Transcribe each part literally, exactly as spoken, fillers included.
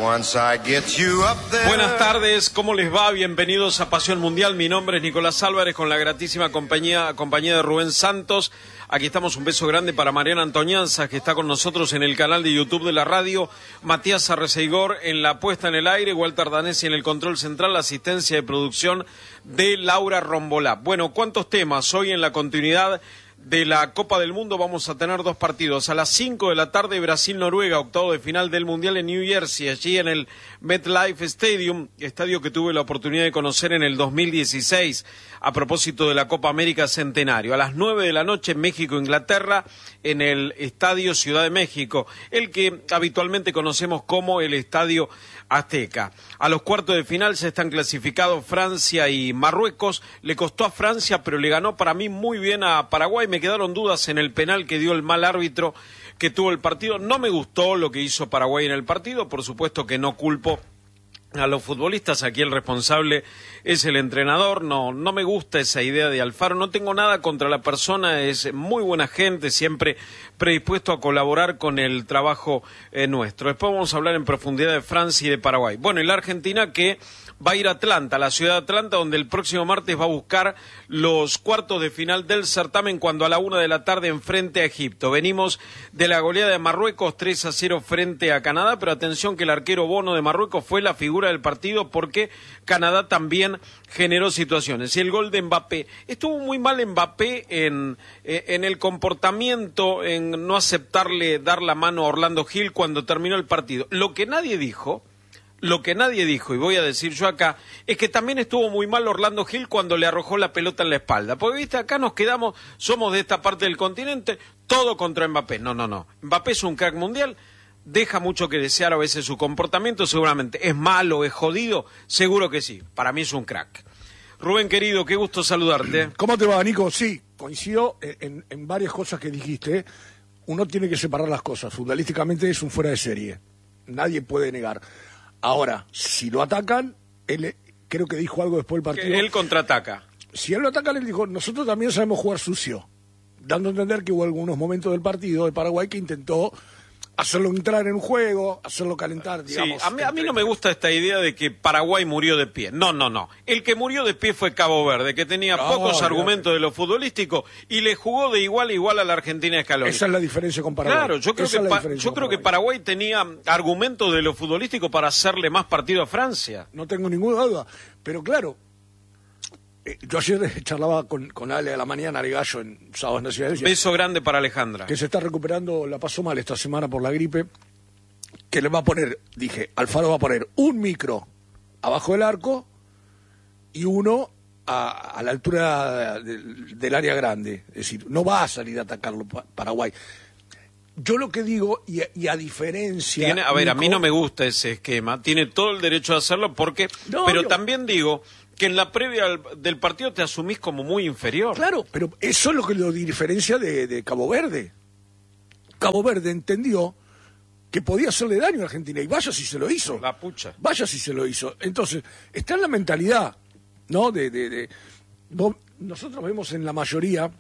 Buenas tardes, ¿cómo les va? Bienvenidos a Pasión Mundial. Mi nombre es Nicolás Álvarez, con la gratísima compañía, compañía de Rubén Santos. Aquí estamos, un beso grande para Mariana Antoñanza, que está con nosotros en el canal de YouTube de la radio. Matías Arreceigor en la puesta en el aire, Walter Danesi en el control central, la asistencia de producción de Laura Rombolá. Bueno, ¿cuántos temas? Hoy en la continuidad de la Copa del Mundo vamos a tener dos partidos. A las cinco de la tarde, Brasil-Noruega, octavo de final del Mundial en New Jersey, allí en el MetLife Stadium, estadio que tuve la oportunidad de conocer en el dos mil dieciséis a propósito de la Copa América Centenario. A las nueve de la noche, México-Inglaterra, en el Estadio Ciudad de México, el que habitualmente conocemos como el Estadio Azteca. A los cuartos de final se están clasificados Francia y Marruecos. Le costó a Francia, pero le ganó para mí muy bien a Paraguay. Me quedaron dudas en el penal que dio el mal árbitro que tuvo el partido. No me gustó lo que hizo Paraguay en el partido. Por supuesto que no culpo a los futbolistas, aquí el responsable es el entrenador. No, no me gusta esa idea de Alfaro. No tengo nada contra la persona, es muy buena gente, siempre predispuesto a colaborar con el trabajo eh, nuestro. Después vamos a hablar en profundidad de Francia y de Paraguay. Bueno, y la Argentina que va a ir a Atlanta, la ciudad de Atlanta, donde el próximo martes va a buscar los cuartos de final del certamen, cuando a la una de la tarde enfrente a Egipto. Venimos de la goleada de Marruecos, tres a cero frente a Canadá, pero atención que el arquero Bono de Marruecos fue la figura del partido porque Canadá también generó situaciones. Y el gol de Mbappé, estuvo muy mal Mbappé en, en el comportamiento, en no aceptarle dar la mano a Orlando Gil cuando terminó el partido. Lo que nadie dijo... Lo que nadie dijo, y voy a decir yo acá, es que también estuvo muy mal Orlando Gil cuando le arrojó la pelota en la espalda. Porque, viste, acá nos quedamos, somos de esta parte del continente, todo contra Mbappé. No, no, no. Mbappé es un crack mundial, deja mucho que desear a veces su comportamiento, seguramente. ¿Es malo, es jodido? Seguro que sí. Para mí es un crack. Rubén, querido, qué gusto saludarte. ¿Cómo te va, Nico? Sí, coincido en, en varias cosas que dijiste. Uno tiene que separar las cosas. Futbolísticamente es un fuera de serie. Nadie puede negar. Ahora, si lo atacan, él creo que dijo algo después del partido. Que él contraataca. Si él lo ataca, él dijo, nosotros también sabemos jugar sucio. Dando a entender que hubo algunos momentos del partido de Paraguay que intentó hacerlo entrar en un juego, hacerlo calentar, digamos. Sí, a mí, a mí no me gusta esta idea de que Paraguay murió de pie. No, no, no. El que murió de pie fue Cabo Verde, que tenía no, pocos argumentos de lo futbolístico y le jugó de igual a igual a la Argentina Scaloni. Esa es la diferencia con Paraguay. Claro, yo creo, que, pa yo creo que Paraguay tenía argumentos de lo futbolístico para hacerle más partido a Francia. No tengo ninguna duda, pero claro, eh, yo ayer charlaba con, con Ale a la mañana, Aregallo, en Sábados Nacionales. Beso grande para Alejandra. Que se está recuperando, la pasó mal esta semana por la gripe, que le va a poner, dije, Alfaro va a poner un micro abajo del arco y uno a, a la altura de, del área grande. Es decir, no va a salir a atacarlo Paraguay. Yo lo que digo, y a, y a diferencia... Tiene, a ver, Nico, a mí no me gusta ese esquema, tiene todo el derecho a hacerlo porque... No, pero yo... también digo que en la previa del partido te asumís como muy inferior. Claro, pero eso es lo que lo diferencia de, de Cabo Verde. Cabo Verde entendió que podía hacerle daño a Argentina, y vaya si se lo hizo. La pucha. Vaya si se lo hizo. Entonces, está en la mentalidad, ¿no? De, de, de... Nosotros vemos en la mayoría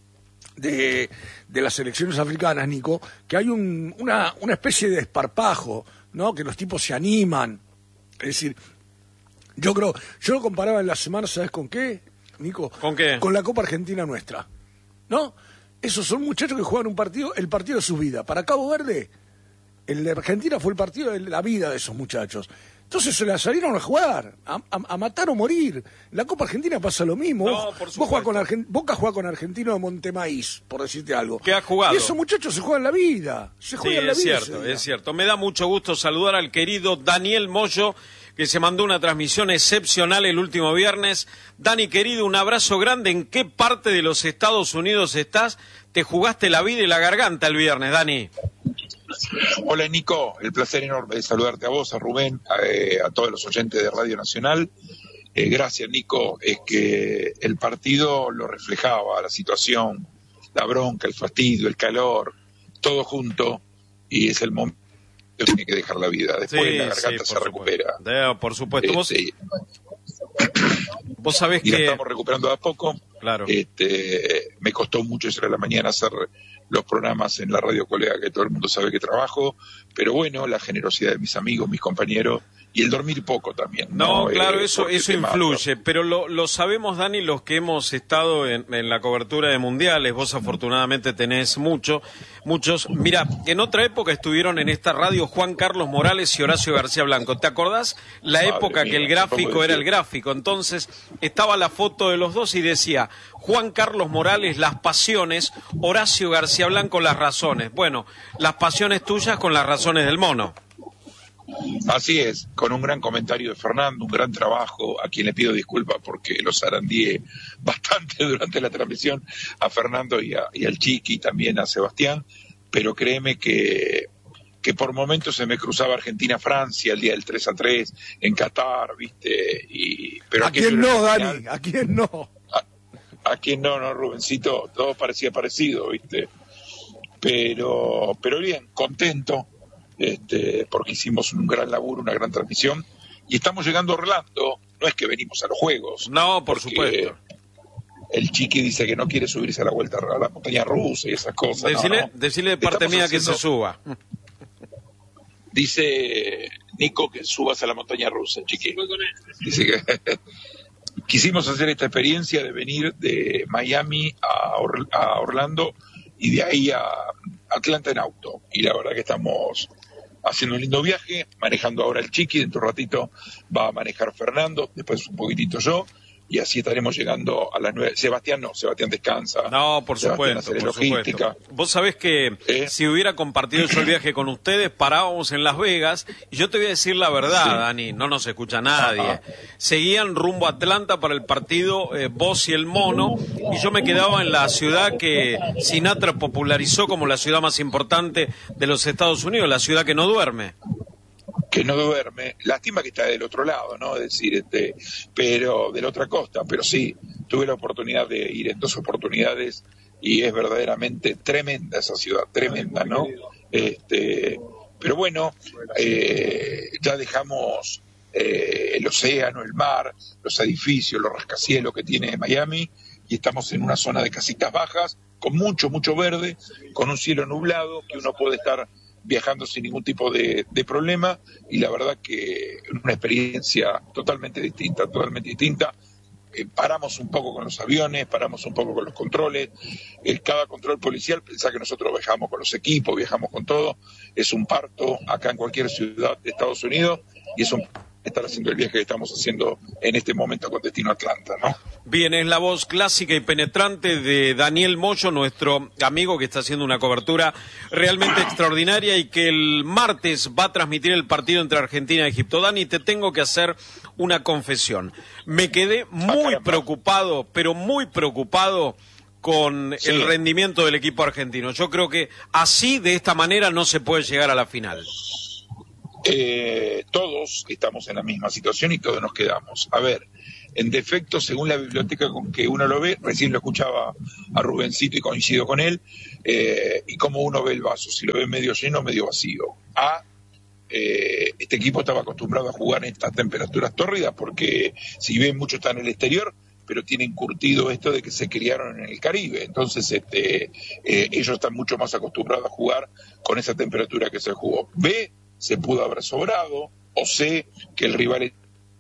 de, de las selecciones africanas, Nico, que hay un, una, una especie de desparpajo, ¿no? Que los tipos se animan. Es decir, yo creo, yo lo comparaba en la semana, ¿sabes con qué, Nico? ¿Con qué? Con la Copa Argentina nuestra, ¿no? Esos son muchachos que juegan un partido, el partido de su vida. Para Cabo Verde, el de Argentina fue el partido de la vida de esos muchachos. Entonces se la salieron a jugar, a, a, a matar o morir. En la Copa Argentina pasa lo mismo. No, vos, vos jugás con Argent... Boca juega con Argentino de Montemaíz, por decirte algo. ¿Qué ha jugado? Y esos muchachos se juegan la vida. Se juegan sí, la es vida. Cierto, es cierto. Me da mucho gusto saludar al querido Daniel Moyo, que se mandó una transmisión excepcional el último viernes. Dani, querido, un abrazo grande. ¿En qué parte de los Estados Unidos estás? Te jugaste la vida y la garganta el viernes, Dani. Hola, Nico. El placer enorme de saludarte a vos, a Rubén, a, eh, a todos los oyentes de Radio Nacional. Eh, gracias, Nico. Es que el partido lo reflejaba, la situación, la bronca, el fastidio, el calor, todo junto, y es el momento que tiene que dejar la vida. Después sí, la garganta sí, se recupera. De, por supuesto. ¿Vos, este, vos sabés y que... la estamos recuperando de a poco. Claro. Este, me costó mucho ayer a la mañana hacer los programas en la radio colega que todo el mundo sabe que trabajo, pero bueno, la generosidad de mis amigos, mis compañeros, y el dormir poco también. No, no claro, eh, eso eso influye, mata. Pero lo, lo sabemos, Dani, los que hemos estado en, en la cobertura de mundiales, vos afortunadamente tenés mucho, muchos. Mira, en otra época estuvieron en esta radio Juan Carlos Morales y Horacio García Blanco. ¿Te acordás? La Madre época mía, que el gráfico era el gráfico, entonces estaba la foto de los dos y decía Juan Carlos Morales, las pasiones, Horacio García Blanco, las razones. Bueno, las pasiones tuyas con las razones del mono. Así es, con un gran comentario de Fernando, un gran trabajo, a quien le pido disculpas porque los zarandié bastante durante la transmisión, a Fernando y, a, y al Chiqui, también a Sebastián, pero créeme que, que por momentos se me cruzaba Argentina-Francia el día del tres a tres, en Qatar, ¿viste? Y, pero ¿A quién no, Dani? ¿A quién no? A, a quién no, no, Rubencito, todo parecía parecido, ¿viste? Pero, pero bien, contento. Este, porque hicimos un gran laburo, una gran transmisión, y estamos llegando a Orlando, no es que venimos a los juegos. No, por supuesto. El Chiqui dice que no quiere subirse a la vuelta a la montaña rusa y esas cosas. Decile, no, no. decile de parte estamos mía haciendo... que se suba. Dice Nico que subas a la montaña rusa, Chiqui. Dice que quisimos hacer esta experiencia de venir de Miami a, Or- a Orlando y de ahí a Atlanta en auto. Y la verdad que estamos haciendo un lindo viaje, manejando ahora el Chiqui, dentro de un ratito va a manejar Fernando, después un poquitito yo, y así estaremos llegando a las nueve. Sebastián no, Sebastián descansa. No, por Sebastián supuesto, por logística. supuesto. Vos sabés que ¿Eh? si hubiera compartido yo el viaje con ustedes, parábamos en Las Vegas, y yo te voy a decir la verdad, sí. Dani, no nos escucha nadie. Ajá. Seguían rumbo a Atlanta para el partido eh, vos y el Mono, y yo me quedaba en la ciudad que Sinatra popularizó como la ciudad más importante de los Estados Unidos, la ciudad que no duerme. Que no duerme, lástima que está del otro lado, ¿no? Es decir, este, pero de la otra costa, pero sí, tuve la oportunidad de ir en dos oportunidades y es verdaderamente tremenda esa ciudad, tremenda, ¿no? Este, pero bueno, eh, ya dejamos eh, el océano, el mar, los edificios, los rascacielos que tiene Miami y estamos en una zona de casitas bajas, con mucho, mucho verde, con un cielo nublado, que uno puede estar viajando sin ningún tipo de, de problema, y la verdad que una experiencia totalmente distinta, totalmente distinta. Eh, paramos un poco con los aviones, paramos un poco con los controles, eh, cada control policial, pensá que nosotros viajamos con los equipos, viajamos con todo, es un parto acá en cualquier ciudad de Estados Unidos, y es un estar haciendo el viaje que estamos haciendo en este momento con destino Atlanta, ¿no? Bien, es la voz clásica y penetrante de Daniel Moyo, nuestro amigo que está haciendo una cobertura realmente extraordinaria y que el martes va a transmitir el partido entre Argentina y Egipto. Dani, te tengo que hacer una confesión. Me quedé muy preocupado, pero muy preocupado con sí. el rendimiento del equipo argentino. Yo creo que así, de esta manera, no se puede llegar a la final. Eh, todos estamos en la misma situación y todos nos quedamos. A ver, en defecto, según la biblioteca con que uno lo ve, recién lo escuchaba a Rubencito y coincido con él, eh, y cómo uno ve el vaso, si lo ve medio lleno o medio vacío. A, eh, este equipo estaba acostumbrado a jugar en estas temperaturas tórridas porque si bien muchos están en el exterior, pero tienen curtido esto de que se criaron en el Caribe, entonces este, eh, ellos están mucho más acostumbrados a jugar con esa temperatura que se jugó. B, se pudo haber sobrado, o sé que el rival...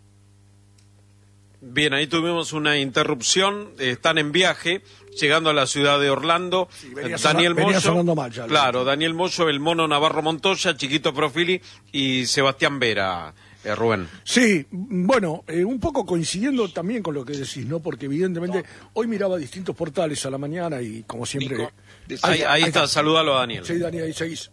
Bien, ahí tuvimos una interrupción, están en viaje, llegando a la ciudad de Orlando, sí, venía Daniel sonando, Moyo, mal ya, claro, Daniel Moyo, el Mono Navarro Montoya, Chiquito Profili y Sebastián Vera, eh, Rubén. Sí, bueno, eh, un poco coincidiendo también con lo que decís, ¿no? Porque evidentemente hoy miraba distintos portales a la mañana y como siempre... Nico, ahí, ahí, ahí está, está. Saludalo a Daniel. Sí, Daniel, ahí seguís.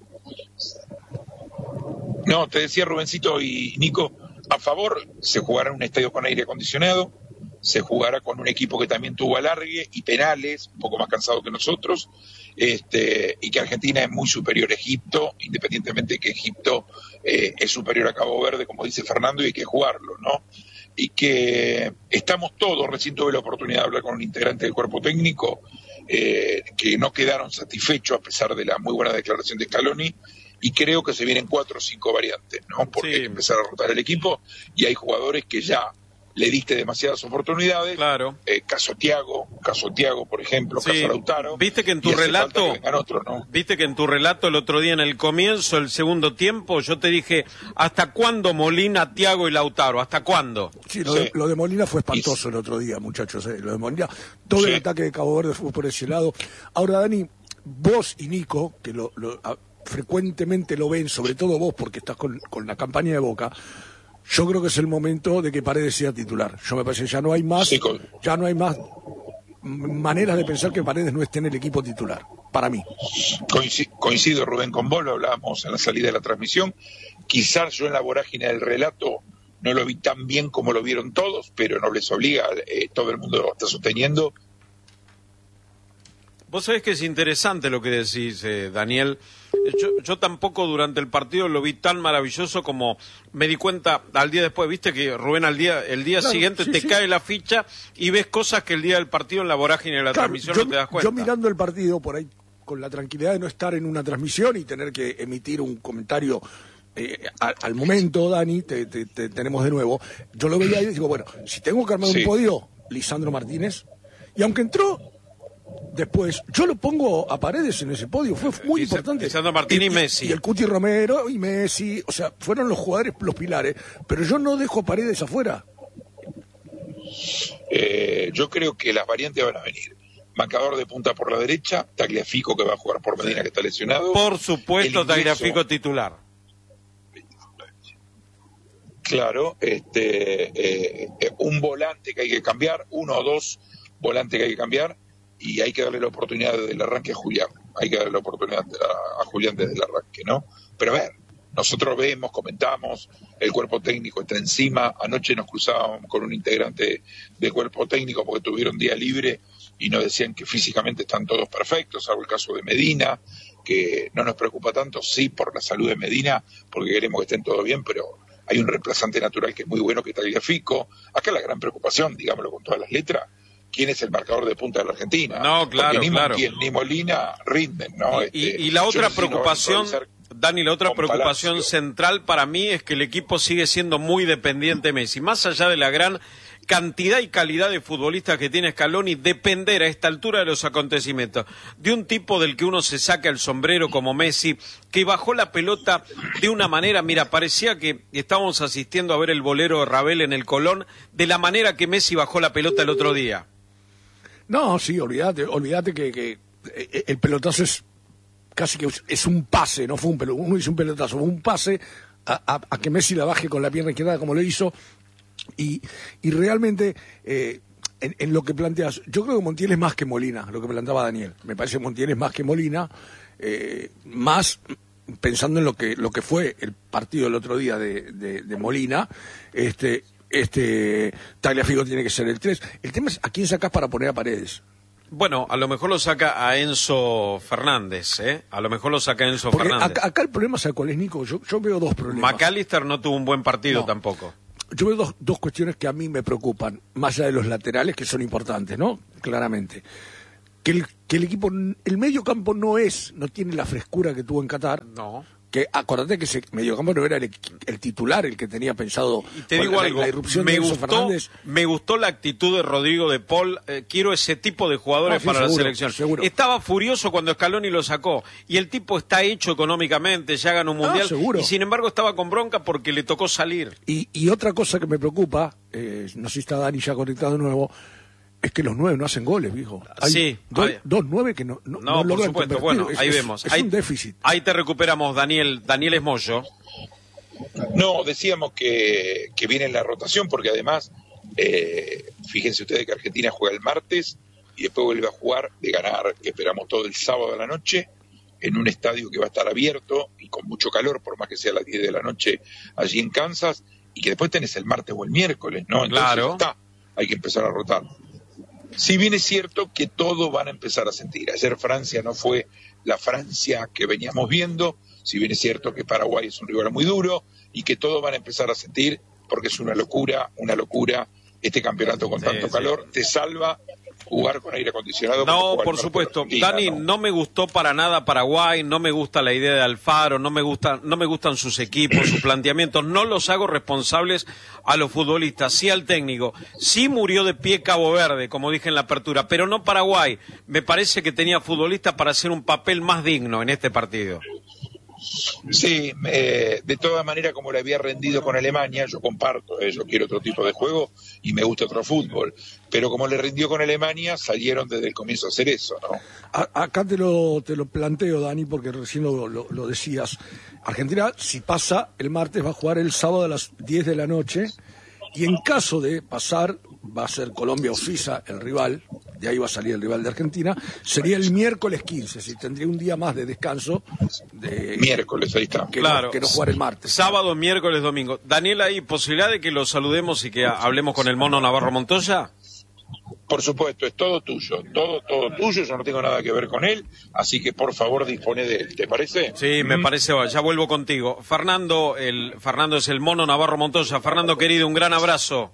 No, te decía Rubencito y Nico, a favor se jugará en un estadio con aire acondicionado, se jugará con un equipo que también tuvo alargue y penales, un poco más cansado que nosotros, este, y que Argentina es muy superior a Egipto, independientemente de que Egipto eh, es superior a Cabo Verde, como dice Fernando, y hay que jugarlo, ¿no? Y que estamos todos, recién tuve la oportunidad de hablar con un integrante del cuerpo técnico, eh, que no quedaron satisfechos a pesar de la muy buena declaración de Scaloni, y creo que se vienen cuatro o cinco variantes, ¿no? Porque sí. hay que empezar a rotar el equipo y hay jugadores que ya le diste demasiadas oportunidades. Claro. Eh, caso Thiago, caso Thiago, por ejemplo, Sí. caso Lautaro. Viste que en tu y hace relato, falta que vengan otros, ¿no? viste que en tu relato el otro día en el comienzo, el segundo tiempo, yo te dije, ¿hasta cuándo Molina, Thiago y Lautaro? ¿Hasta cuándo? Sí, lo, Sí. De, lo de Molina fue espantoso Y- el otro día, muchachos. Eh. Lo de Molina, todo Sí. el ataque de Cabo Verde fue por ese lado. Ahora, Dani, vos y Nico, que lo, lo- a- frecuentemente lo ven, sobre todo vos, porque estás con, con la campaña de Boca, yo creo que es el momento de que Paredes sea titular. Yo me parece que ya no hay más, Sí, con- ya no hay más maneras de pensar que Paredes no esté en el equipo titular, para mí. Coinci- Coincido, Rubén, con vos, lo hablábamos en la salida de la transmisión. Quizás yo en la vorágine del relato no lo vi tan bien como lo vieron todos, pero no les obliga, eh, todo el mundo lo está sosteniendo. Vos sabés que es interesante lo que decís, eh, Daniel. Yo, yo tampoco durante el partido lo vi tan maravilloso como me di cuenta al día después. Viste que Rubén al día el día Claro, siguiente sí, te sí. cae la ficha y ves cosas que el día del partido en la vorágine de la Claro, transmisión yo, no te das cuenta. yo mirando el partido por ahí, con la tranquilidad de no estar en una transmisión y tener que emitir un comentario eh, al, al momento, Dani, te, te- te tenemos de nuevo, yo lo veía y digo, bueno, si tengo que armar Sí. un podio, Lisandro Martínez, y aunque entró después, yo lo pongo a Paredes en ese podio, fue muy Lisa- importante. Lisandro Martínez y Messi. Y el Cuti Romero y Messi, o sea, fueron los jugadores, los pilares, pero yo no dejo a Paredes afuera. Eh, yo creo que las variantes van a venir. Marcador de punta por la derecha, Tagliafico que va a jugar por Medina que está lesionado. Por supuesto, El ingreso- Tagliafico titular. Claro, este, eh, eh, un volante que hay que cambiar, uno o dos volantes que hay que cambiar, y hay que darle la oportunidad desde el arranque a Julián. Hay que darle la oportunidad a, a Julián desde el arranque, ¿no? Pero a ver, nosotros vemos, comentamos, el cuerpo técnico está encima. Anoche nos cruzábamos con un integrante del cuerpo técnico porque tuvieron día libre y nos decían que físicamente están todos perfectos, salvo el caso de Medina, que no nos preocupa tanto, sí, por la salud de Medina, porque queremos que estén todos bien, pero hay un reemplazante natural que es muy bueno, que está Tagliafico. Acá la gran preocupación, digámoslo con todas las letras, ¿quién es el marcador de punta de la Argentina? No, claro, Porque ni claro. Montiel ni Molina rinden, ¿no? Y, Este, y la yo otra no sé si nos van a preocupación, improvisar Dani, la otra con preocupación Palacio. central para mí es que el equipo sigue siendo muy dependiente de Messi. Más allá de la gran cantidad y calidad de futbolistas que tiene Scaloni, depender a esta altura de los acontecimientos de un tipo del que uno se saca el sombrero como Messi, que bajó la pelota de una manera, mira, parecía que estábamos asistiendo a ver el bolero de Ravel en el Colón, de la manera que Messi bajó la pelota el otro día. No, sí, olvídate, olvídate que, que eh, el pelotazo es casi que es un pase, no fue un pelotazo, uno hizo un pelotazo, fue un pase a, a, a que Messi la baje con la pierna izquierda como lo hizo, y, y realmente eh, en, en lo que planteas, yo creo que Montiel es más que Molina, lo que planteaba Daniel, me parece que Montiel es más que Molina, eh, más pensando en lo que lo que fue el partido el otro día de, de, de Molina, este este Tagliafico tiene que ser el tres. El tema es a quién sacás para poner a Paredes. Bueno, a lo mejor lo saca a Enzo Fernández, ¿eh? A lo mejor lo saca a Enzo Porque Fernández. acá, acá el problema, ¿sabe cuál es, Nico? Yo, yo veo dos problemas. McAllister no tuvo un buen partido No. tampoco. Yo veo dos, dos cuestiones que a mí me preocupan, más allá de los laterales, que son importantes, ¿no? Claramente. Que el, que el equipo, el medio campo no es, no tiene la frescura que tuvo en Qatar. No. Que acordate que ese mediocampo no era el, el titular el que tenía pensado. Y te con digo la, algo, la irrupción me de Enzo gustó, Fernández. me gustó la actitud de Rodrigo de Paul. Eh, quiero ese tipo de jugadores No, sí, para seguro, la selección. seguro. Estaba furioso cuando Scaloni lo sacó y el tipo está hecho económicamente, ya ganó un Ah, mundial seguro. y sin embargo estaba con bronca porque le tocó salir. Y, y otra cosa que me preocupa, eh, no sé si está Dani ya conectado de nuevo, es que los nueve no hacen goles, viejo. Hay Sí, do- hay- dos nueve que no, no, No, no por logran supuesto. convertir. Bueno, Es- ahí es- vemos. Es ahí, un déficit. Ahí te recuperamos, Daniel. Daniel Esmoyo. No, decíamos que, que viene la rotación porque además, eh, fíjense ustedes que Argentina juega el martes y después vuelve a jugar de ganar, que esperamos todo el sábado a la noche, en un estadio que va a estar abierto y con mucho calor, por más que sea a las diez de la noche allí en Kansas, y que después tenés el martes o el miércoles, ¿no? Entonces Claro. está, hay que empezar a rotar. Si bien es cierto que todos van a empezar a sentir. Ayer Francia no fue la Francia que veníamos viendo, si bien es cierto que Paraguay es un rival muy duro y que todos van a empezar a sentir, porque es una locura, una locura, este campeonato con Sí, tanto sí. calor, te salva jugar con aire acondicionado. No, por supuesto. Dani, ¿no? no me gustó para nada Paraguay, no me gusta la idea de Alfaro, no me gusta, no me gustan sus equipos, sus planteamientos, no los hago responsables a los futbolistas, sí al técnico. Sí murió de pie Cabo Verde, como dije en la apertura, pero no Paraguay. Me parece que tenía futbolistas para hacer un papel más digno en este partido. Sí, eh, de todas maneras, como le había rendido con Alemania, yo comparto, eh, yo quiero otro tipo de juego y me gusta otro fútbol, pero como le rindió con Alemania, salieron desde el comienzo a hacer eso, ¿no? A, acá te lo, te lo planteo, Dani, porque recién lo, lo, lo decías. Argentina, si pasa el martes, va a jugar el sábado a las diez de la noche, y en caso de pasar, va a ser Colombia o Suiza el rival, de ahí va a salir el rival de Argentina, sería el miércoles quince, si tendría un día más de descanso. De, miércoles, ahí está. Que, claro, no, que no jugar el martes. Sábado, miércoles, domingo. Daniel, ¿hay posibilidad de que lo saludemos y que hablemos con el Mono Navarro Montoya? Por supuesto, es todo tuyo, todo, todo tuyo, yo no tengo nada que ver con él, así que por favor dispone de él, ¿te parece? Sí, me parece, ya vuelvo contigo. Fernando, el, Fernando es el Mono Navarro Montoya. Fernando, querido, un gran abrazo.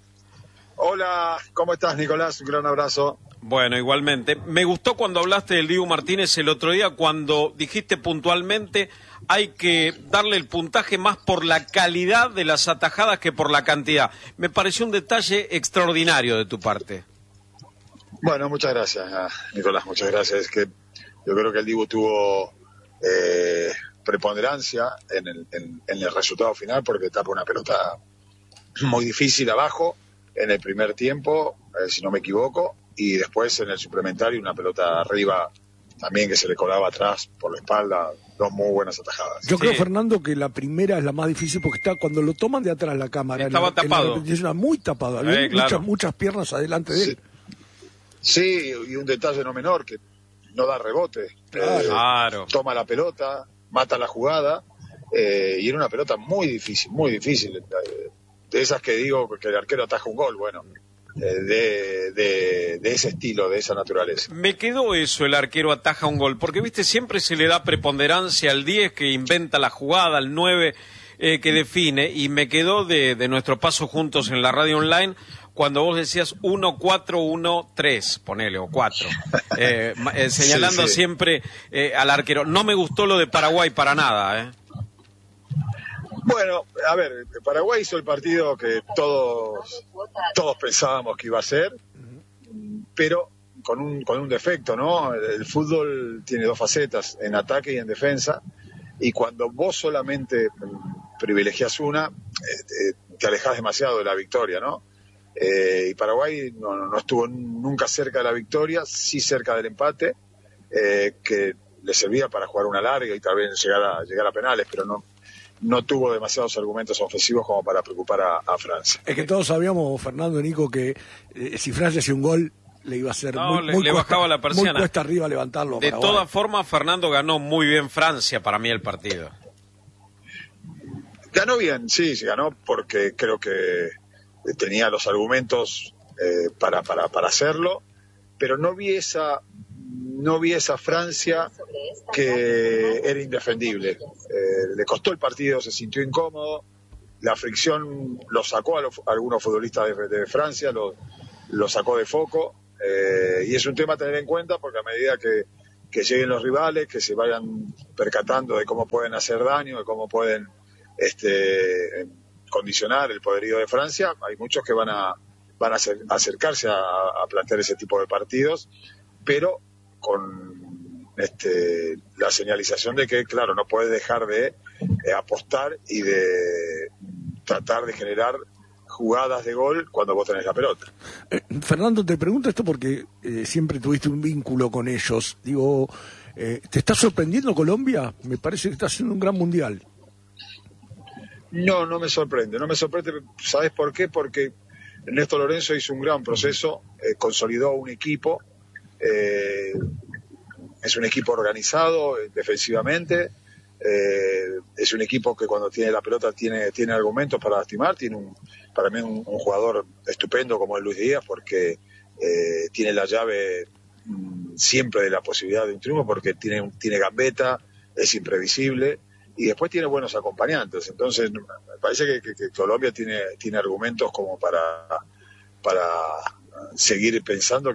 Hola, ¿cómo estás, Nicolás? Un gran abrazo. Bueno, igualmente. Me gustó cuando hablaste del Dibu Martínez el otro día, cuando dijiste puntualmente hay que darle el puntaje más por la calidad de las atajadas que por la cantidad. Me pareció un detalle extraordinario de tu parte. Bueno, muchas gracias, Nicolás, muchas gracias. Es que yo creo que el Dibu tuvo eh, preponderancia en el, en, en el resultado final porque tapa una pelota muy difícil abajo en el primer tiempo, eh, si no me equivoco, y después en el suplementario una pelota arriba también que se le colaba atrás por la espalda, dos muy buenas atajadas. Yo sí. creo, Fernando, que la primera es la más difícil porque está cuando lo toman de atrás la cámara. Estaba en la, tapado. En la, muy tapado, había eh, claro. muchas, muchas piernas adelante de él. Sí, sí, y un detalle no menor, que no da rebote. Claro. Eh, claro. Toma la pelota, mata la jugada, eh, y era una pelota muy difícil, muy difícil. Eh, de esas que digo que el arquero ataja un gol, bueno, eh, de, de, de ese estilo, de esa naturaleza. Me quedó eso, el arquero ataja un gol, porque viste, siempre se le da preponderancia al diez que inventa la jugada, al nueve eh, que define, y me quedó de, de nuestro paso juntos en la radio online, cuando vos decías uno cuatro uno tres, ponele, o cuatro, eh, eh, señalando sí, sí. siempre eh, al arquero. No me gustó lo de Paraguay para nada, ¿eh? Bueno, a ver, Paraguay hizo el partido que todos todos pensábamos que iba a ser, pero con un con un defecto, ¿no? El fútbol tiene dos facetas, en ataque y en defensa, y cuando vos solamente privilegias una, eh, te alejas demasiado de la victoria, ¿no? Eh, y Paraguay no, no estuvo nunca cerca de la victoria, sí cerca del empate, eh, que le servía para jugar una larga y tal vez llegar a, llegar a penales, pero no no tuvo demasiados argumentos ofensivos como para preocupar a, a Francia. Es que todos sabíamos, Fernando, Nico, que eh, si Francia hacía un gol, le iba a ser no, muy, le, muy, le cuesta, bajaba la persiana. muy cuesta arriba levantarlo. De todas formas, Fernando ganó muy bien Francia para mí el partido. Ganó bien, sí, sí ganó porque creo que tenía los argumentos eh, para, para, para hacerlo, pero no vi esa no vi esa Francia que era indefendible. Eh, le costó el partido, se sintió incómodo, la fricción lo sacó a, los, a algunos futbolistas de, de Francia, lo, lo sacó de foco, eh, y es un tema a tener en cuenta porque a medida que, que lleguen los rivales, que se vayan percatando de cómo pueden hacer daño, de cómo pueden este, condicionar el poderío de Francia, hay muchos que van a, van a acer, acercarse a, a plantear ese tipo de partidos, pero con este, la señalización de que, claro, no puedes dejar de eh, apostar y de tratar de generar jugadas de gol cuando vos tenés la pelota. Eh, Fernando, te pregunto esto porque eh, siempre tuviste un vínculo con ellos. Digo, eh, ¿te está sorprendiendo Colombia? Me parece que está haciendo un gran mundial. No, no me sorprende. No me sorprende, ¿sabés por qué? Porque Néstor Lorenzo hizo un gran proceso, eh, consolidó un equipo. Eh, es un equipo organizado eh, defensivamente, eh, es un equipo que cuando tiene la pelota tiene, tiene argumentos para lastimar, tiene un, para mí un, un jugador estupendo como es Luis Díaz porque eh, tiene la llave mm, siempre de la posibilidad de un triunfo porque tiene, tiene gambeta, es imprevisible y después tiene buenos acompañantes, entonces me parece que, que, que Colombia tiene, tiene argumentos como para, para seguir pensando que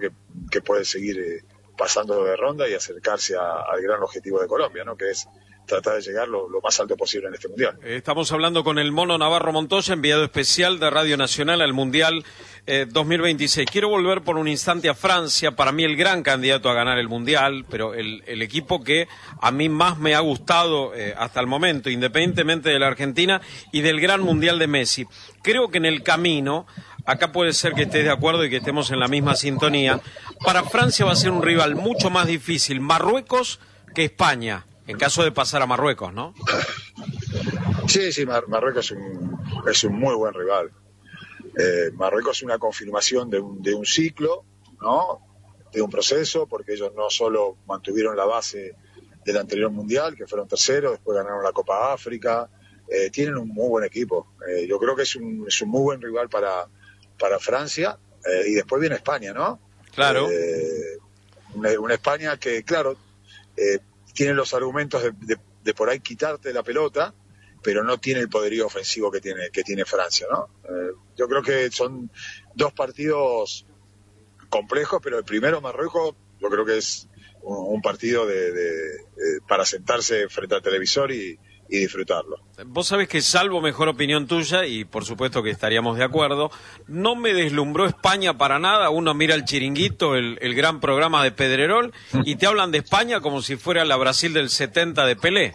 que puede seguir eh, pasando de ronda y acercarse a, al gran objetivo de Colombia, ¿no? Que es tratar de llegar lo, lo más alto posible en este Mundial. Estamos hablando con el Mono Navarro Montoya, enviado especial de Radio Nacional al Mundial eh, dos mil veintiséis. Quiero volver por un instante a Francia, para mí el gran candidato a ganar el Mundial, pero el, el equipo que a mí más me ha gustado eh, hasta el momento, independientemente de la Argentina y del gran Mundial de Messi. Creo que en el camino, acá puede ser que estés de acuerdo y que estemos en la misma sintonía, para Francia va a ser un rival mucho más difícil Marruecos que España. En caso de pasar a Marruecos, ¿no? Sí, sí, Mar Marruecos es un, es un muy buen rival. Eh, Marruecos es una confirmación de un, de un ciclo, ¿no? De un proceso, porque ellos no solo mantuvieron la base del anterior Mundial, que fueron terceros, después ganaron la Copa África, eh, tienen un muy buen equipo. Eh, yo creo que es un, es un muy buen rival para, para Francia, eh, y después viene España, ¿no? Claro. Eh, una, una España que, claro, eh, tiene los argumentos de, de, de por ahí quitarte la pelota, pero no tiene el poderío ofensivo que tiene que tiene Francia, ¿no? Eh, yo creo que son dos partidos complejos, pero el primero, Marruecos, yo creo que es un, un partido de, de, de, para sentarse frente al televisor y, y disfrutarlo. Vos sabés que, salvo mejor opinión tuya, y por supuesto que estaríamos de acuerdo, no me deslumbró España para nada. Uno mira el Chiringuito, el, el gran programa de Pedrerol, y te hablan de España como si fuera la Brasil del setenta de Pelé.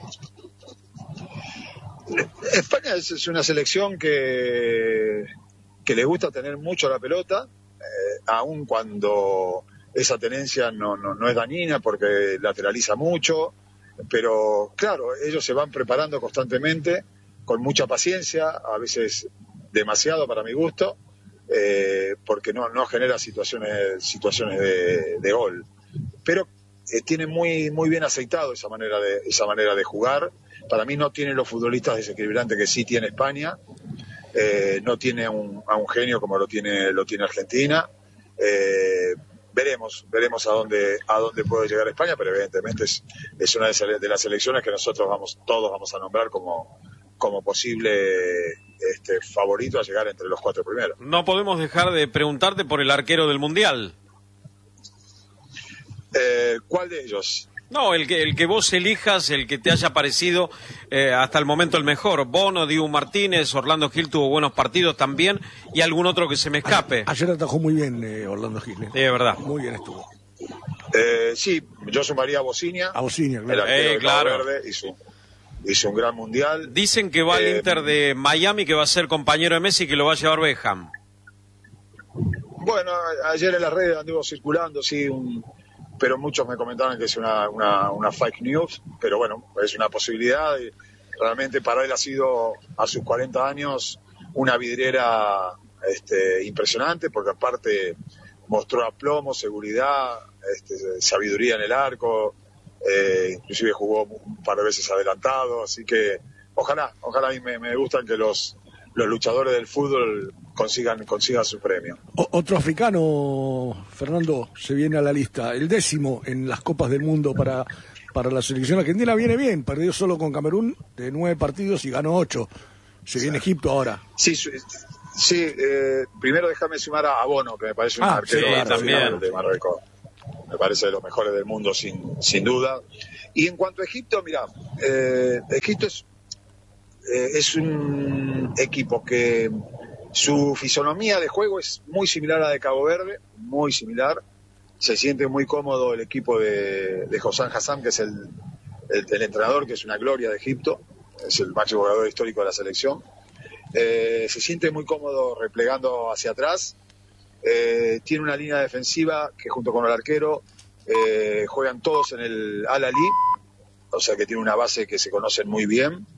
España es, es una selección que, que le gusta tener mucho la pelota, eh, aun cuando esa tenencia no, no, no es dañina porque lateraliza mucho. Pero claro, ellos se van preparando constantemente, con mucha paciencia, a veces demasiado para mi gusto, eh, porque no, no genera situaciones, situaciones de, de gol. Pero eh, tiene muy, muy bien aceitado esa manera de, esa manera de jugar. Para mí no tiene los futbolistas desequilibrantes que sí tiene España, eh, no tiene un, a un genio como lo tiene, lo tiene Argentina. Eh, Veremos, veremos a dónde a dónde puede llegar España, pero evidentemente es, es una de, de las selecciones que nosotros vamos todos vamos a nombrar como, como posible este, favorito a llegar entre los cuatro primeros. No podemos dejar de preguntarte por el arquero del Mundial. Eh, ¿Cuál de ellos? No, el que el que vos elijas, el que te haya parecido eh, hasta el momento el mejor. Bono, Dibu Martínez, Orlando Gil tuvo buenos partidos también, y algún otro que se me escape. Ayer atajó muy bien eh, Orlando Gil. ¿eh? Sí, es verdad. Muy bien estuvo. Eh, sí, yo sumaría a Bociña. A Bociña, claro. El arquero Eh, de claro. Cabo Verde, hizo, hizo un gran mundial. Dicen que va al Eh, Inter de Miami, que va a ser compañero de Messi y que lo va a llevar Beckham. Bueno, ayer en las redes anduvo circulando, sí, un, pero muchos me comentaron que es una, una, una fake news, pero bueno, es una posibilidad. Y realmente para él ha sido, a sus cuarenta años, una vidriera este, impresionante, porque aparte mostró aplomo, seguridad, este, sabiduría en el arco, eh, inclusive jugó un par de veces adelantado, así que ojalá, ojalá, a mí me, me gustan que los, los luchadores del fútbol consigan, consigan su premio. O, otro africano, Fernando, se viene a la lista, el décimo en las Copas del Mundo para, para la selección argentina. Viene bien, perdió solo con Camerún de nueve partidos y ganó ocho. Se viene Egipto ahora. Sí, sí eh, primero déjame sumar a Bono, que me parece un Ah, arquero sí, de también. de Marruecos. Me parece de los mejores del mundo, sin, sin duda. Y en cuanto a Egipto, mira, eh, Egipto es, eh, es un equipo que su fisonomía de juego es muy similar a la de Cabo Verde, muy similar. Se siente muy cómodo el equipo de, de Hossam Hassam, que es el, el, el entrenador, que es una gloria de Egipto, es el máximo jugador histórico de la selección. Eh, se siente muy cómodo replegando hacia atrás. Eh, tiene una línea defensiva que junto con el arquero eh, juegan todos en el Al-Ahly, o sea que tiene una base que se conocen muy bien.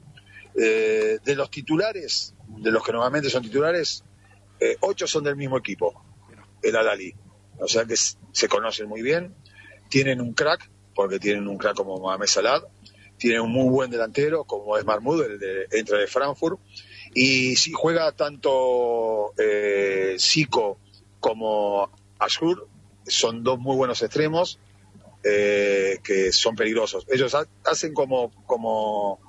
Eh, de los titulares, de los que normalmente son titulares, eh, ocho son del mismo equipo, el Al-Ahly, o sea que se conocen muy bien. Tienen un crack, porque tienen un crack como Mohamed Salah, tienen un muy buen delantero como es Mahmoud, el de, entra de Frankfurt, y si juega tanto eh, Zico como Ashur, son dos muy buenos extremos eh, que son peligrosos. Ellos ha, hacen como como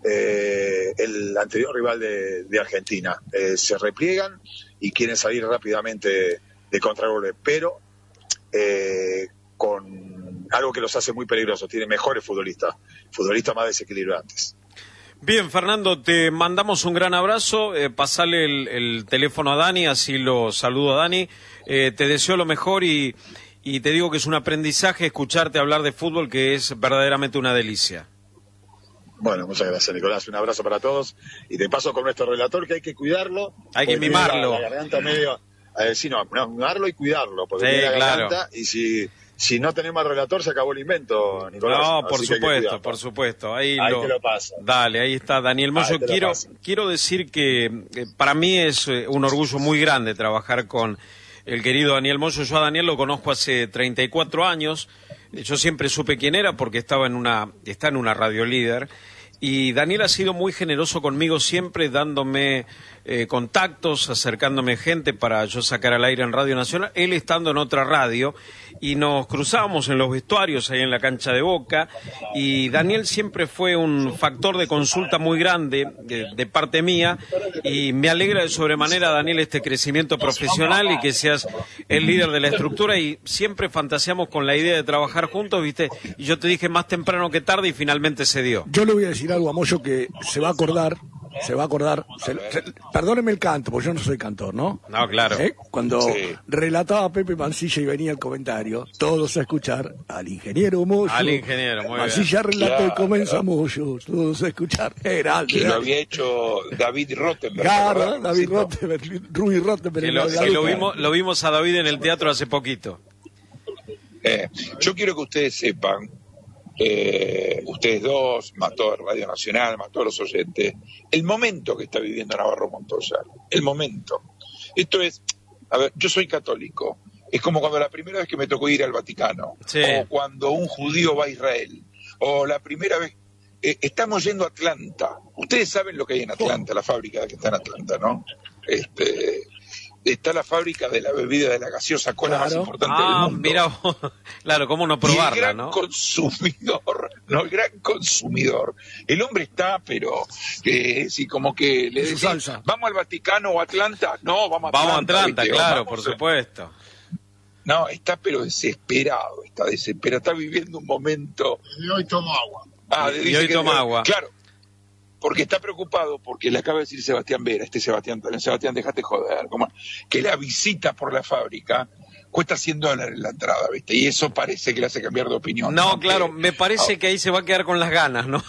eh, el anterior rival de, de Argentina, eh, se repliegan y quieren salir rápidamente de contragolpe, pero eh, con algo que los hace muy peligrosos. Tiene mejores futbolistas, futbolistas más desequilibrantes. Bien, Fernando, te mandamos un gran abrazo, eh, pasale el, el teléfono a Dani, así lo saludo a Dani, eh, te deseo lo mejor y, y te digo que es un aprendizaje escucharte hablar de fútbol que es verdaderamente una delicia. Bueno, muchas gracias, Nicolás, un abrazo para todos y de paso con nuestro relator que hay que cuidarlo. Hay que mimarlo. La, la garganta medio, eh, sí, no, no, mimarlo y cuidarlo, porque sí, tiene la claro. garganta y si... Si no tenemos relator, se acabó el invento, Nicolás. No, por supuesto, por supuesto. Ahí, ahí lo... te lo paso. Dale, ahí está Daniel Mosso. Quiero, quiero decir que eh, para mí es eh, un orgullo muy grande trabajar con el querido Daniel Mosso. Yo a Daniel lo conozco hace treinta y cuatro años. Yo siempre supe quién era porque estaba en una, está en una radio líder. Y Daniel ha sido muy generoso conmigo siempre, dándome eh, contactos, acercándome gente para yo sacar al aire en Radio Nacional, él estando en otra radio, y nos cruzábamos en los vestuarios ahí en la cancha de Boca, y Daniel siempre fue un factor de consulta muy grande de, de parte mía, y me alegra de sobremanera, Daniel, este crecimiento profesional y que seas el líder de la estructura, y siempre fantaseamos con la idea de trabajar juntos, ¿viste? Y yo te dije más temprano que tarde y finalmente se dio. Yo le voy a decir algo a Moyo que se va a acordar, se va a acordar, se, se, perdóneme el canto, porque yo no soy cantor, ¿no? No, claro. ¿Eh? Cuando sí. relataba Pepe Mancilla y venía el comentario, todos a escuchar al ingeniero Moyo. Al ingeniero, muy Mancilla bien. relató Claro. y comienza Moyo, todos a escuchar. Era Que lo había hecho David Rottenberg. Claro, ¿verdad? David Rottenberg, Rui Rottenberg. Que lo, en la que lo Boca. vimos, lo vimos a David en el teatro hace poquito. Eh, yo quiero que ustedes sepan, eh, ustedes dos, más todo Radio Nacional, más todos los oyentes, el momento que está viviendo Navarro Montoya, el momento. Esto es, a ver, yo soy católico, es como cuando la primera vez que me tocó ir al Vaticano, Sí. o cuando un judío va a Israel, o la primera vez, eh, estamos yendo a Atlanta. Ustedes saben lo que hay en Atlanta, la fábrica que está en Atlanta, ¿no? Este... Está la fábrica de la bebida de la gaseosa cola Claro. más importante Ah, del mundo. mira vos. Claro, cómo no Y el probarla, gran ¿no? consumidor, no, el gran consumidor. El hombre está, pero, eh, sí, como que le Su decís, salsa. ¿vamos al Vaticano o a Atlanta? No, vamos a Atlanta. Vamos a Atlanta, ¿viste? claro, Vamos por a- supuesto. No, está pero desesperado, está desesperado, está viviendo un momento... Y hoy tomo agua. Ah, Y dice hoy que- toma agua. Claro, porque está preocupado, porque le acaba de decir Sebastián Vera, este Sebastián, Sebastián, dejate joder, como que la visita por la fábrica cuesta cien dólares la entrada, ¿viste? Y eso parece que le hace cambiar de opinión. No, aunque- claro, me parece Ah, que ahí se va a quedar con las ganas, ¿no?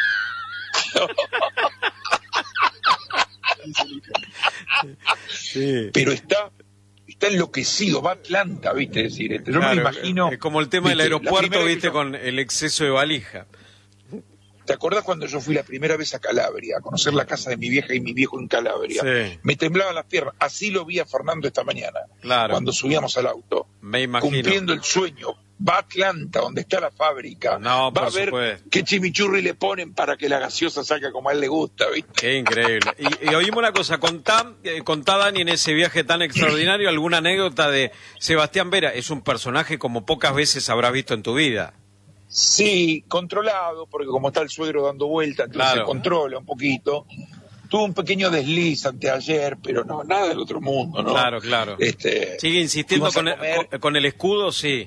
Sí. Pero está, está enloquecido, va a Atlanta, ¿viste? Es decir, este, yo Claro, me imagino... es como el tema del ¿viste? La aeropuerto, primera vez viste, que yo- con el exceso de valija. ¿Te acordás cuando yo fui la primera vez a Calabria, a conocer la casa de mi vieja y mi viejo en Calabria? Sí. Me temblaban las piernas. Así lo vi a Fernando esta mañana, Claro. cuando subíamos al auto. Me imagino. Cumpliendo el sueño. Va a Atlanta, donde está la fábrica. No, Va por a ver supuesto. qué chimichurri le ponen para que la gaseosa salga como a él le gusta, ¿viste? Qué increíble. Y, y oímos una cosa, contá, eh, contá, Dani, en ese viaje tan extraordinario, alguna anécdota de Sebastián Vera. Es un personaje como pocas veces habrás visto en tu vida. Sí, controlado, porque como está el suegro dando vuelta, entonces Claro. se controla un poquito. Tuvo un pequeño desliz anteayer, pero no, nada del otro mundo, ¿no? Claro, claro. Este, Sigue insistiendo fuimos a con el, comer. con, con el escudo, sí.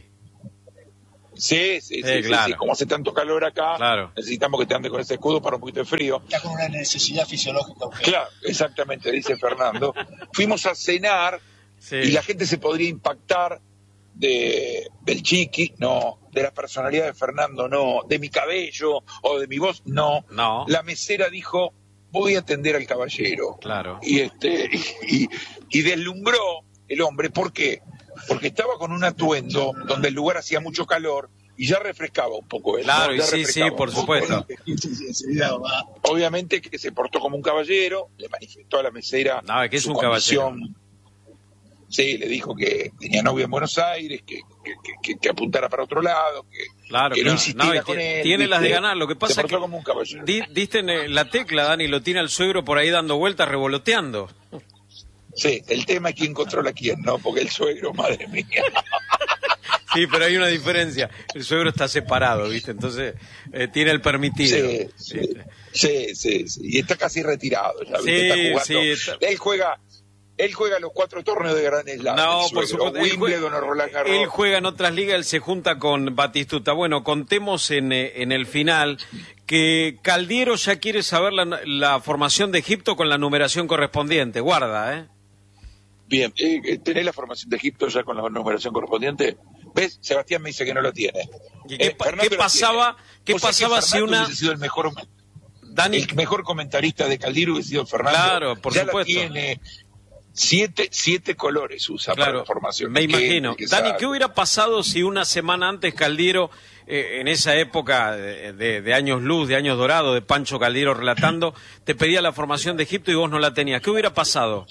Sí, sí, sí, Sí, sí, claro. sí. Como hace tanto calor acá, Claro. necesitamos que te ande con ese escudo para un poquito de frío. Está con una necesidad fisiológica. Claro, exactamente, dice Fernando. Fuimos a cenar Sí. y la gente se podría impactar de del chiqui, no, de la personalidad de Fernando, no, de mi cabello o de mi voz, no. No. La mesera dijo, voy a atender al caballero. Claro. Y este y, y deslumbró el hombre, ¿por qué? Porque estaba con un atuendo donde el lugar hacía mucho calor y ya refrescaba un poco él. Claro, ¿no? y Ya sí, refrescaba sí, por un poco, supuesto. ¿no? Obviamente que se portó como un caballero, le manifestó a la mesera No, es que es su un condición. Sí, le dijo que tenía novia en Buenos Aires, que, que, que, que apuntara para otro lado, que, Claro, que no claro. insistiera No, y con ti- él. tiene las de ¿viste? ganar. Lo que pasa se es portó que como un caballero. di- diste en eh, la tecla, Dani, lo tiene al suegro por ahí dando vueltas, revoloteando. Sí, el tema es quién controla a quién, ¿no? Porque el suegro, madre mía. Sí, pero hay una diferencia. El suegro está separado, ¿viste? Entonces eh, tiene el permitido. Sí, sí, sí, sí, sí. Y está casi retirado ya, ¿viste? Sí, Está jugando. sí, está- Él juega, Él juega los cuatro torneos de Gran Slam. No, por supuesto. Él juega, Roland Garros. él juega en otras ligas, él se junta con Batistuta. Bueno, contemos en, en el final que Caldiero ya quiere saber la, la formación de Egipto con la numeración correspondiente. Guarda, ¿eh? Bien, eh, ¿tenés la formación de Egipto ya con la numeración correspondiente? ¿Ves? Sebastián me dice que no lo tiene. ¿Y qué, eh, ¿qué pasaba, ¿qué pasaba si una... sido el mejor, Dani... el mejor comentarista de Caldiero hubiese sido Fernando. Claro, por ya supuesto. La tiene... Siete, siete colores usa claro, para la formación. Me imagino. Que Dani, ¿qué hubiera pasado si una semana antes Caldiero, eh, en esa época de, de, de años luz, de años dorados, de Pancho Caldiero relatando, te pedía la formación de Egipto y vos no la tenías? ¿Qué hubiera pasado?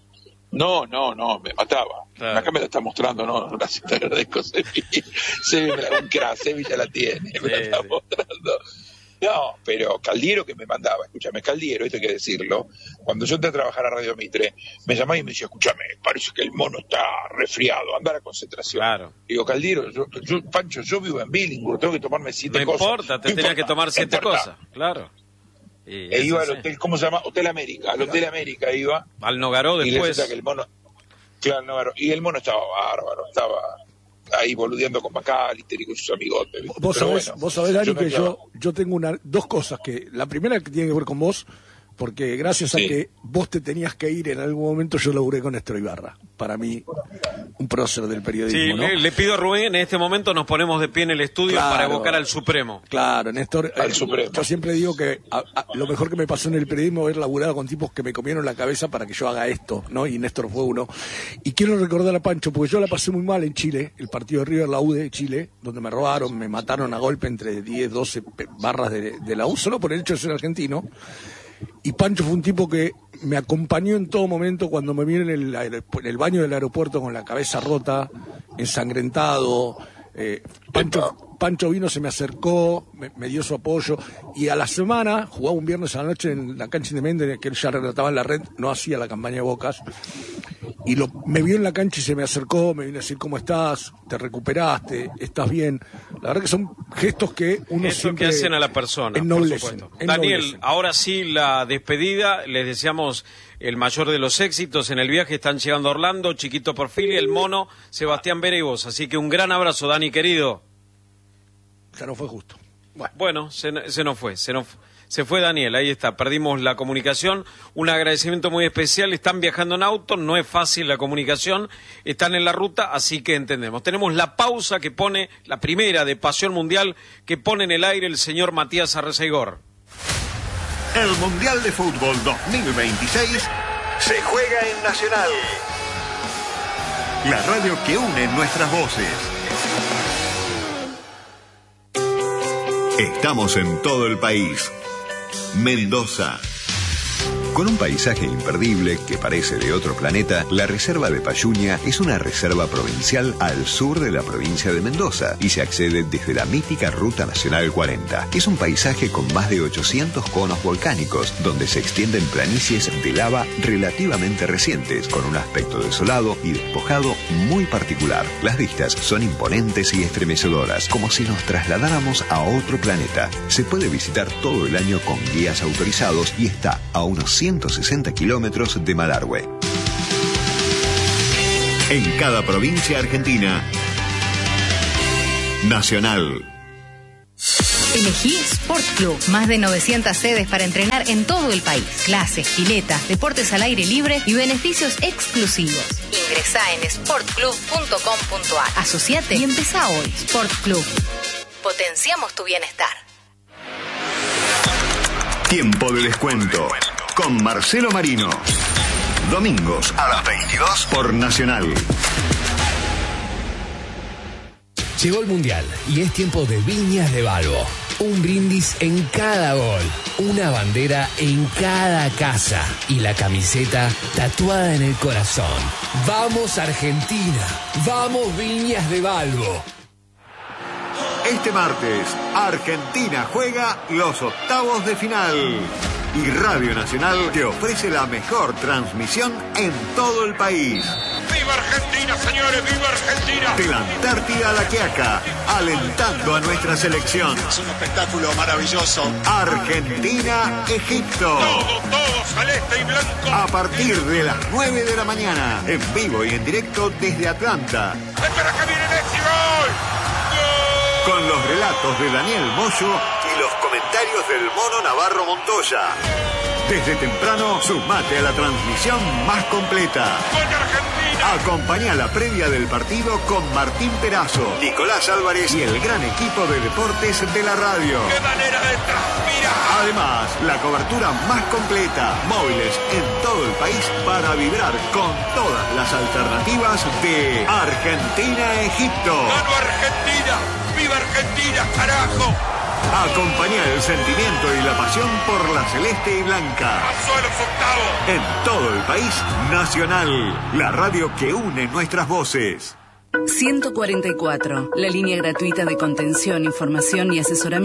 No, no, no, me mataba. Claro. Acá me la está mostrando, no, gracias, te agradezco, Sevi. Sevi me la, un crack, Sevi ya la tiene, me sí, la está sí. mostrando. No, pero Caldiero que me mandaba, escúchame, Caldiero, esto hay que decirlo, cuando yo entré a trabajar a Radio Mitre, me llamaba y me decía, escúchame, parece que el mono está resfriado, anda a la concentración. Claro. Digo, Caldiero, yo, yo, Pancho, yo vivo en Billinghurst, tengo que tomarme siete no cosas. Importa, te no tenía importa, que tomar siete cosas, claro. Y e iba al hotel, ¿cómo se llama? Hotel América, al Hotel América iba. Al Nogaró después. Y que el mono, claro, Nogaró, y el mono estaba bárbaro, estaba... ahí boludeando con McAllister y con sus amigotes. Vos sabés, bueno, vos sabés, Dani, yo que yo, yo tengo una, dos cosas. que La primera que tiene que ver con vos, porque gracias sí. a que vos te tenías que ir en algún momento, yo laburé con Néstor Ibarra. Para mí, un prócer del periodismo. Sí, ¿no? le, le pido a Rubén, en este momento nos ponemos de pie en el estudio claro, para evocar al Supremo. Claro, Néstor. Al eh, Supremo. Yo siempre digo que a, a, lo mejor que me pasó en el periodismo es haber laburado con tipos que me comieron la cabeza para que yo haga esto, ¿no? Y Néstor fue uno. Y quiero recordar a Pancho, porque yo la pasé muy mal en Chile, el partido de River la U de Chile, donde me robaron, me mataron a golpe entre diez, doce barras de, de la U, solo por el hecho de ser argentino. Y Pancho fue un tipo que me acompañó en todo momento cuando me vi en el, en el baño del aeropuerto con la cabeza rota, ensangrentado. Eh, Pancho, Pancho vino, se me acercó, me, me dio su apoyo, y a la semana, jugaba un viernes a la noche en la cancha Independiente, que él ya relataba en la red, no hacía la campaña de Bocas, y lo, me vio en la cancha y se me acercó, me vino a decir, ¿cómo estás? ¿Te recuperaste? ¿Estás bien? La verdad que son gestos que uno gestos siempre que hacen a la persona, ennoblecen, por supuesto. Daniel, ennoblecen. Ahora sí la despedida, les deseamos el mayor de los éxitos en el viaje. Están llegando a Orlando, Chiquito Porfirio, el Mono, Sebastián Vera y vos. Así que un gran abrazo, Dani, querido. Ya no fue justo. Bueno, bueno se, se nos fue, se nos se fue Daniel, ahí está, perdimos la comunicación. Un agradecimiento muy especial, están viajando en auto, no es fácil la comunicación, están en la ruta, así que entendemos. Tenemos la pausa que pone, la primera de Pasión Mundial, que pone en el aire el señor Matías Arreceigor. El Mundial de Fútbol dos mil veintiséis se juega en Nacional. La radio que une nuestras voces. Estamos en todo el país. Mendoza. Con un paisaje imperdible que parece de otro planeta, la Reserva de Payuña es una reserva provincial al sur de la provincia de Mendoza y se accede desde la mítica Ruta Nacional cuarenta. Es un paisaje con más de ochocientos conos volcánicos, donde se extienden planicies de lava relativamente recientes, con un aspecto desolado y despojado muy particular. Las vistas son imponentes y estremecedoras, como si nos trasladáramos a otro planeta. Se puede visitar todo el año con guías autorizados y está a unos ciento sesenta kilómetros de Malargüe. En cada provincia argentina, Nacional. Elegí Sport Club. Más de novecientas sedes para entrenar en todo el país. Clases, piletas, deportes al aire libre y beneficios exclusivos. Ingresá en sport club punto com punto a r. Asociate y empezá hoy. Sport Club. Potenciamos tu bienestar. Tiempo de descuento con Marcelo Marino. Domingos a las veintidós por Nacional. Llegó el Mundial y es tiempo de Viñas de Balbo. Un brindis en cada gol, una bandera en cada casa y la camiseta tatuada en el corazón. ¡Vamos Argentina! ¡Vamos Viñas de Balbo! Este martes, Argentina juega los octavos de final. Y Radio Nacional te ofrece la mejor transmisión en todo el país. ¡Viva Argentina, señores! ¡Viva Argentina! De la Antártida a la Quiaca, alentando a nuestra selección. Es un espectáculo maravilloso. Argentina-Egipto. Todo, todo, celeste y blanco. A partir de las nueve de la mañana, en vivo y en directo desde Atlanta. ¡Espera que viene Messi! ¡Gol! ¡Gol! Con los relatos de Daniel Moyo y los comentarios del Mono Navarro Montoya. Desde temprano, sumate a la transmisión más completa. ¡Gol de Argentina! Acompañá la previa del partido con Martín Perazo, Nicolás Álvarez y el gran equipo de deportes de la radio. ¡Qué manera de transpirar! Además, la cobertura más completa, móviles en todo el país para vibrar con todas las alternativas de Argentina-Egipto. ¡Gano Argentina! ¡Viva Argentina, carajo! Acompañá el sentimiento y la pasión por la celeste y blanca. ¡Pasó a los octavos! En todo el país, Nacional, la radio que une nuestras voces. ciento cuarenta y cuatro, la línea gratuita de contención, información y asesoramiento.